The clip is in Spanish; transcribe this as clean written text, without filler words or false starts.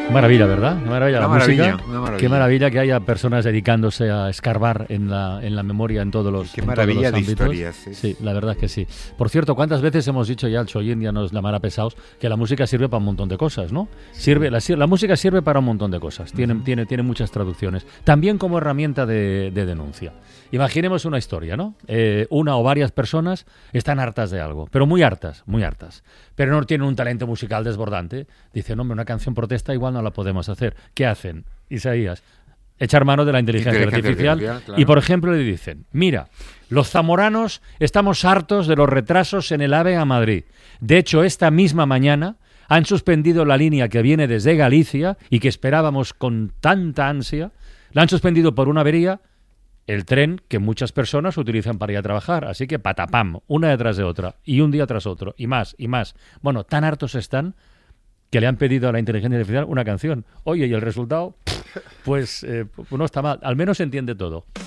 Maravilla, ¿verdad? Qué maravilla la música. Una maravilla. Qué maravilla que haya personas dedicándose a escarbar en la memoria en todos los, Qué en maravilla todos los de ámbitos. historias. Sí. Sí, la verdad es que sí. Por cierto, ¿cuántas veces hemos dicho ya, hoy en día nos llamará pesados, que la música sirve para un montón de cosas, ¿no? La música sirve para un montón de cosas. Tiene muchas traducciones. También como herramienta de denuncia. Imaginemos una historia, ¿no? Una o varias personas están hartas de algo, pero muy hartas, pero no tienen un talento musical desbordante. Dicen, hombre, una canción protesta igual no la podemos hacer. ¿Qué hacen? Isaías, echar mano de la inteligencia artificial. Claro. Y, por ejemplo, le dicen, mira, los zamoranos estamos hartos de los retrasos en el AVE a Madrid. De hecho, esta misma mañana han suspendido la línea que viene desde Galicia y que esperábamos con tanta ansia. La han suspendido por una avería, el tren que muchas personas utilizan para ir a trabajar. Así que patapam, una detrás de otra, y un día tras otro, y más, y más. Bueno, tan hartos están que le han pedido a la inteligencia artificial una canción. Oye, y el resultado, pues no está mal. Al menos se entiende todo.